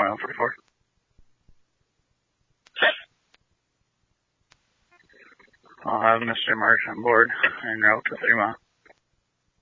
2144. I'll have Mr. Marsh on board en route to 3 Mile.